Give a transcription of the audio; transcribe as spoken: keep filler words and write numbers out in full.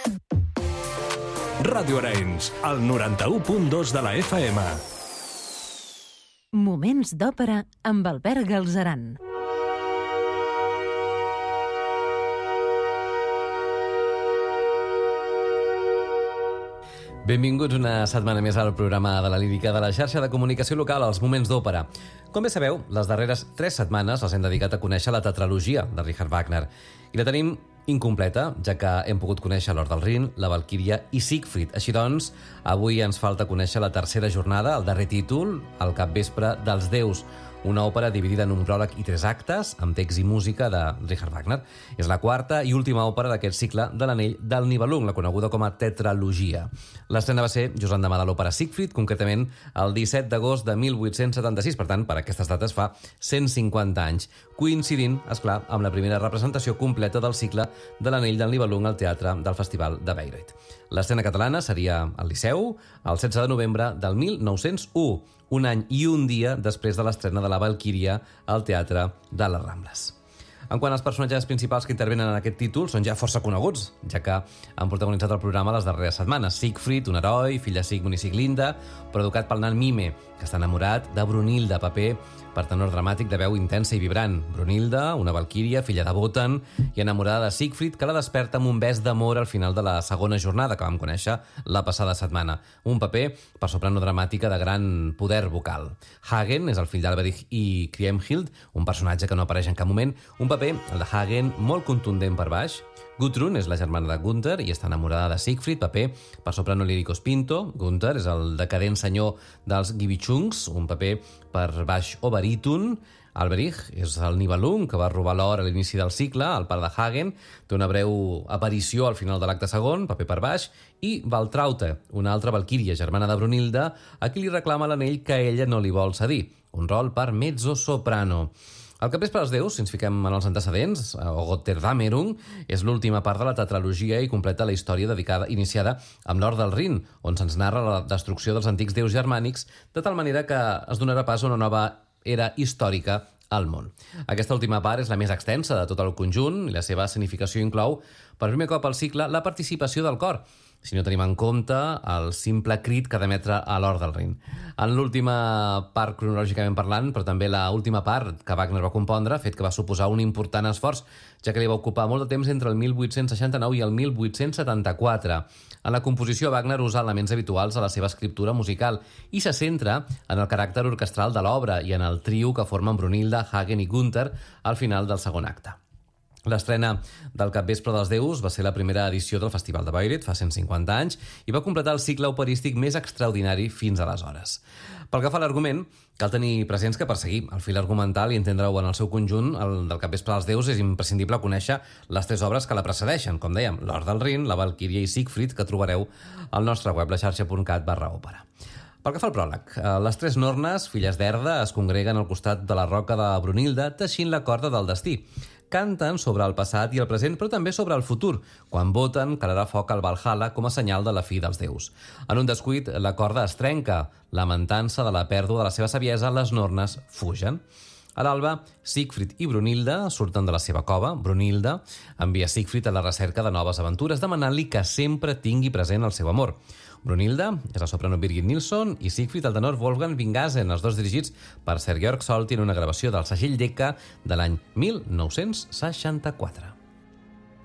Ràdio Arenys, el noranta-u punt dos de la F M. Moments d'òpera amb Albert Galzeran. Benvinguts una setmana més al programa de la lírica de la xarxa de comunicació local, els Moments d'Òpera. Com bé sabeu, les darreres tres setmanes les hem dedicat a conèixer la tetralogia de Richard Wagner. I la tenim incompleta, ja que hem pogut conèixer l'Or del Rin, la Valquíria i Siegfried. Així doncs, avui ens falta conèixer la tercera jornada, el darrer títol, el capvespre dels déus, una òpera dividida en un pròleg i tres actes, amb text i música de Richard Wagner. És la quarta i última òpera d'aquest cicle de l'Anell del Nibelung, la coneguda com a tetralogia. L'estrena va ser just l'endemà de l'òpera Siegfried, concretament el disset d'agost de mil vuit-cents setanta-sis, per tant, per aquestes dates fa cent cinquanta anys, coincidint, esclar, amb la primera representació completa del cicle de l'Anell del Nibelung al Teatre del Festival de Bayreuth. L'estrena catalana seria al Liceu el setze de novembre del mil nou-cents u, un any i un dia després de l'estrena de la Valquíria al Teatre de les Rambles. En quant als personatges principals que intervenen en aquest títol, són ja força coneguts, ja que han protagonitzat el programa les darreres setmanes. Siegfried, un heroi, fill de Sigmund i Sieglinde, però educat pel nan Mime, que està enamorat de Brunilda, paper per tenor dramàtic de veu intensa i vibrant. Brunilda, una valquíria, filla de Wotan, i enamorada de Siegfried, que la desperta amb un bes d'amor al final de la segona jornada que vam conèixer la passada setmana. Un paper per soprano dramàtica de gran poder vocal. Hagen és el fill d'Alberich i Kriemhild, un personatge que no apareix en cap moment. Un paper, el de Hagen, molt contundent per baix. Gudrun és la germana de Gunther i està enamorada de Siegfried, paper per soprano líricos pinto. Gunther és el decadent senyor dels Gibichungs, un paper per baix o baríton. Alberich és el Nibelung, que va robar l'or a l'inici del cicle, el pare de Hagen, té una breu aparició al final de l'acte segon, paper per baix, i Valtraute, una altra valquíria, germana de Brunilda, a qui li reclama l'anell que ella no li vol cedir, un rol per mezzo-soprano. El capvespre dels déus, si ens fiquem en els antecedents, o Götterdämmerung, és l'última part de la tetralogia i completa la història dedicada iniciada amb l'Or del Rin, on se'ns narra la destrucció dels antics déus germànics, de tal manera que es donarà pas a una nova era històrica al món. Aquesta última part és la més extensa de tot el conjunt i la seva escenificació inclou, per primer cop al cicle, la participació del cor, si no tenim en compte el simple crit que ha d'emetre a l'Or del Rin. En l'última part, cronològicament parlant, però també l'última part que Wagner va compondre, fet que va suposar un important esforç, ja que li va ocupar molt de temps entre el mil vuit-cents seixanta-nou i el mil vuit-cents setanta-quatre. En la composició, Wagner usa elements habituals a la seva escriptura musical i se centra en el caràcter orquestral de l'obra i en el trio que formen Brunilda, Hagen i Gunther al final del segon acte. L'estrena del Capvespre dels Déus va ser la primera edició del Festival de Bayreuth, fa cent cinquanta anys, i va completar el cicle operístic més extraordinari fins aleshores. Pel que fa a l'argument, cal tenir presents que per seguir el fil argumental i entendre-ho en el seu conjunt, el del Capvespre dels Déus, és imprescindible conèixer les tres obres que la precedeixen, com dèiem, l'Or del Rin, la Valquíria i Siegfried, que trobareu al nostre web, la xarxa punt cat barra òpera. Pel que fa al pròleg, les tres nornes, filles d'Erda, es congreguen al costat de la roca de Brunilda, teixint la corda del destí. Canten sobre el passat i el present, però també sobre el futur, quan voten calarà foc al Valhalla com a senyal de la fi dels déus. En un descuit, la corda es trenca. Lamentant-se de la pèrdua de la seva saviesa, les nornes fugen. A l'alba, Siegfried i Brunilda surten de la seva cova. Brunilda envia Siegfried a la recerca de noves aventures, demanant-li que sempre tingui present el seu amor. Brunilda és la soprano Birgit Nilsson i Siegfried el tenor Wolfgang Wingasen, els dos dirigits per Sir Georg Solti en una gravació del segell Decca de l'any mil nou-cents seixanta-quatre.